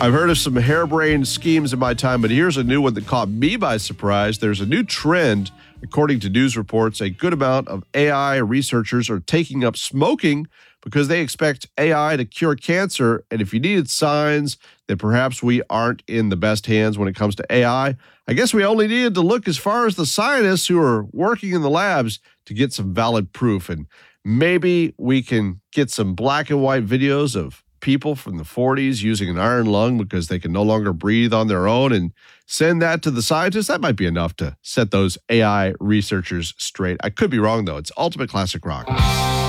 I've heard of some harebrained schemes in my time, but here's a new one that caught me by surprise. There's a new trend. According to news reports, a good amount of AI researchers are taking up smoking because they expect AI to cure cancer. And if you needed signs that perhaps we aren't in the best hands when it comes to AI, I guess we only needed to look as far as the scientists who are working in the labs to get some valid proof. And maybe we can get some black and white videos of people from the 40s using an iron lung because they can no longer breathe on their own and send that to the scientists. That might be enough to set those AI researchers straight. I could be wrong, though. It's Ultimate Classic Rock.